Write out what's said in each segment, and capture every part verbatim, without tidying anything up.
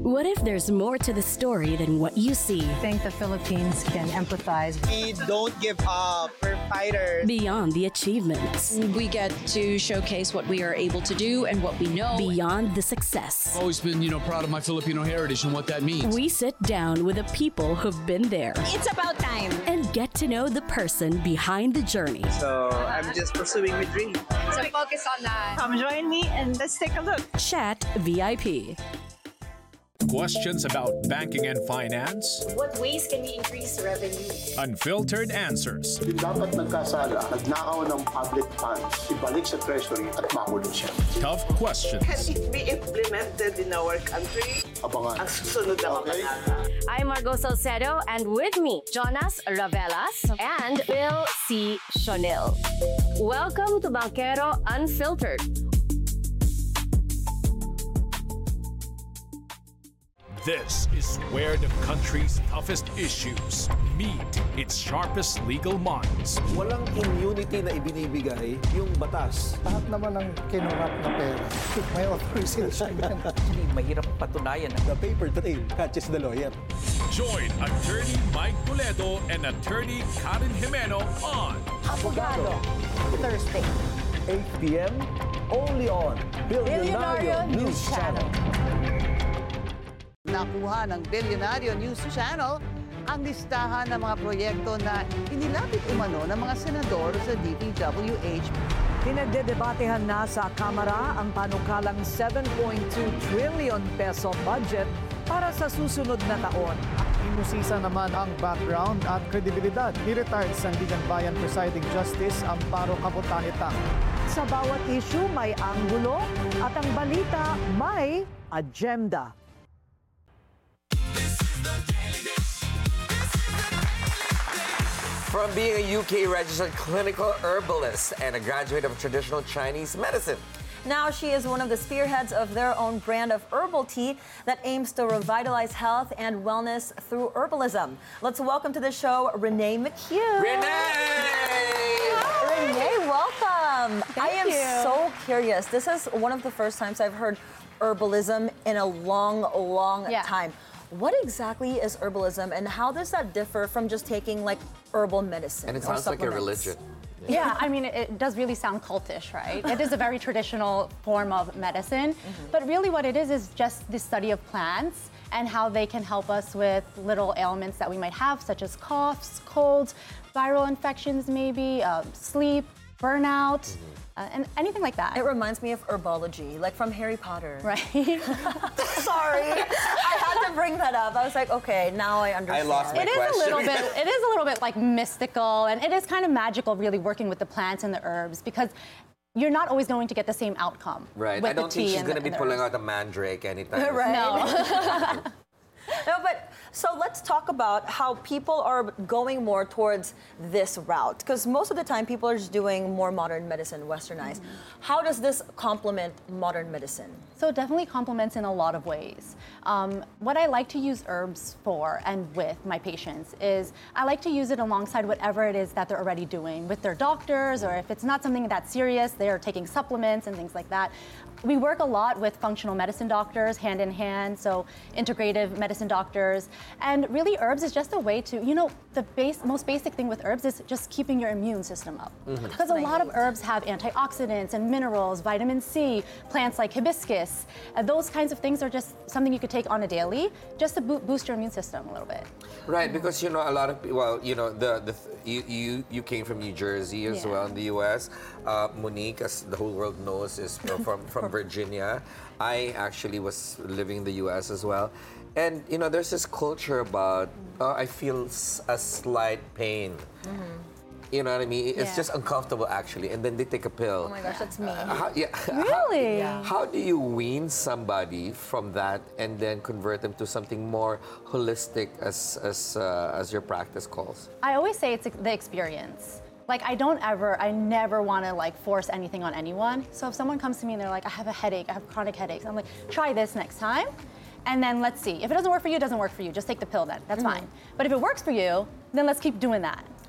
What if there's more to the story than what you see? I think the Philippines can empathize. We don't give up. We're fighters. Beyond the achievements. We get to showcase what we are able to do and what we know. Beyond the success. I've always been, you know, proud of my Filipino heritage and what that means. We sit down with the people who've been there. It's about time. And get to know the person behind the journey. So I'm just pursuing my dream. So focus on that. Come join me and let's take a look. Chat V I P. Questions about banking and finance? What ways can we increase revenue? Unfiltered answers. Dapat nagkasala, nagnakaw ng public funds, ibalik sa treasury at makulong siya. Tough questions. Can it be implemented in our country? Abangan. Ang susunod na Okay. I'm Margo Salcedo, and with me, Jonas Ravelas and Bill C. Shonil. Welcome to Banquero Unfiltered. This is where the country's toughest issues meet its sharpest legal minds. Walang immunity na ibinibigay yung batas. Lahat naman ng kinurap na pera, may authorization yan. Actually, mahirap patunayan. The paper trail catches the lawyer. Join Attorney Mike Toledo and Attorney Karen Jimeno on Abogado. Thursday. eight p m only on Billionario News Channel. Nakuha ng Billionario News Channel ang listahan ng mga proyekto na inilapit umano ng mga senador sa D P W H. Pinagdedebatehan na sa Kamara ang panukalang seven point two trillion peso budget para sa susunod na taon. Inusisa naman ang background at kredibilidad ni retired Sandigan Bayan Presiding Justice Amparo Kaputahita. Sa bawat issue may anggulo at ang balita may agenda. From being a U K-registered clinical herbalist and a graduate of traditional Chinese medicine, now she is one of the spearheads of their own brand of herbal tea that aims to revitalize health and wellness through herbalism. Let's welcome to the show Renee McHugh. Renee! Renee, welcome. Thank I am you. so curious. This is one of the first times I've heard herbalism in a long, long Yeah. time. What exactly is herbalism, and how does that differ from just taking like herbal medicine? And it or sounds like a supplements? religion. Yeah, I mean, it, it does really sound cultish, right? It is a very traditional form of medicine, Mm-hmm. but really what it is is just the study of plants and how they can help us with little ailments that we might have, such as coughs, colds, viral infections maybe, uh, sleep, burnout, Mm-hmm. uh, and anything like that. It reminds me of herbology, like from Harry Potter. Right. Sorry, I had to bring that up. I was like, okay, now I understand. I lost my It is question. a little bit. It is a little bit like mystical, and it is kind of magical, really working with the plants and the herbs, because you're not always going to get the same outcome. Right. With I don't the think tea she's and going to the- be and the pulling herbs. out a mandrake anytime. Right. No. No, but so let's talk about how people are going more towards this route, because most of the time people are just doing more modern medicine, westernized. Mm-hmm. How does this complement modern medicine? So it definitely complements in a lot of ways. Um, what I like to use herbs for and with my patients is I like to use it alongside whatever it is that they're already doing with their doctors, or if it's not something that serious, they're taking supplements and things like that. We work a lot with functional medicine doctors hand in hand, so integrative medicine doctors. And really herbs is just a way to, you know, the base, most basic thing with herbs is just keeping your immune system up. Mm-hmm. Because a lot of herbs have antioxidants and minerals, vitamin C, plants like hibiscus. Uh, those kinds of things are just something you could take on a daily just to bo- boost your immune system a little bit. Right, because you know a lot of pe- well, you know the the th- you you you came from New Jersey as Yeah. well in the U S. Uh, Monique, as the whole world knows, is fro- from from Virginia. I actually was living in the U S as well, and you know there's this culture about uh, I feel s- a slight pain. You know what I mean? It's Yeah. just uncomfortable actually, and then they take a pill. Oh my gosh, that's me. Uh, how, yeah, Really? How, how do you wean somebody from that and then convert them to something more holistic, as as uh, as your practice calls? I always say it's the experience. Like I don't ever, I never want to like force anything on anyone. So if someone comes to me and they're like, I have a headache, I have chronic headaches, I'm like, try this next time. And then let's see. If it doesn't work for you, it doesn't work for you. Just take the pill then. That's Mhm. fine. But if it works for you, then let's keep doing that.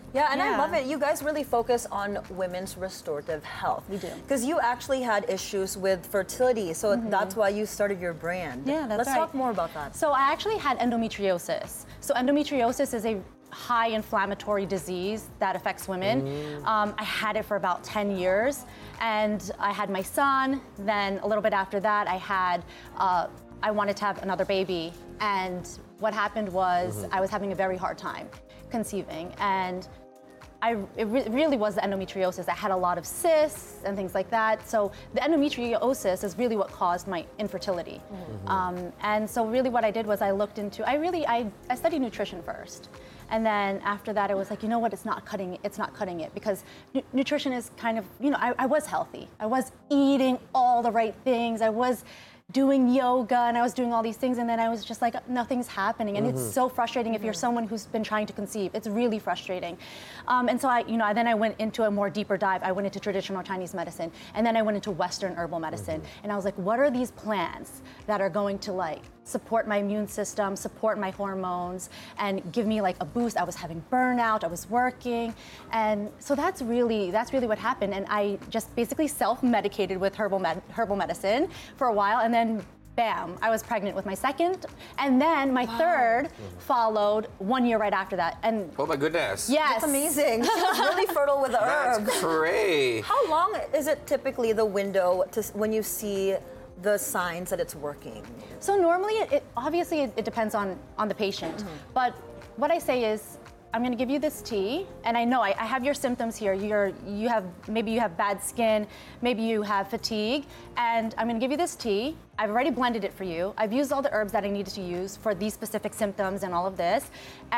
Yeah, and I Yeah. love it. You guys really focus on women's restorative health. We do. Because you actually had issues with fertility, so Mhm. that's why you started your brand. Yeah, that's Let's right. talk more about that. So I actually had endometriosis. So endometriosis is a high inflammatory disease that affects women. Mm. Um, I had it for about ten years, and I had my son. Then a little bit after that, I had, uh, I wanted to have another baby. And what happened was Mhm. I was having a very hard time conceiving. And I, it re- really was the endometriosis. I had a lot of cysts and things like that. So the endometriosis is really what caused my infertility. Mhm. Um, and so really what I did was I looked into, I really, I, I studied nutrition first. And then after that, I was like, you know what, it's not cutting it, it's not cutting it because nu- nutrition is kind of, you know, I, I was healthy. I was eating all the right things. I was doing yoga and I was doing all these things and then I was just like, nothing's happening. And Mhm. it's so frustrating if you're someone who's been trying to conceive. It's really frustrating. Um, and so I, you know, then I went into a more deeper dive. I went into traditional Chinese medicine and then I went into Western herbal medicine. And I was like, what are these plants that are going to like support my immune system, support my hormones, and give me like a boost? I was having burnout, I was working. And so that's really, that's really what happened. And I just basically self-medicated with herbal, med- herbal medicine for a while. And then bam, I was pregnant with my second. And then my third followed one year right after that. And Oh my goodness. yes. That's amazing. She was really fertile with the That's herbs. great. How long is it typically the window to s- when you see the signs that it's working? So normally, it, it obviously it, it depends on on the patient. But what I say is, I'm going to give you this tea, and I know I, I have your symptoms here. You're you have maybe you have bad skin, maybe you have fatigue, and I'm going to give you this tea. I've already blended it for you. I've used all the herbs that I needed to use for these specific symptoms and all of this.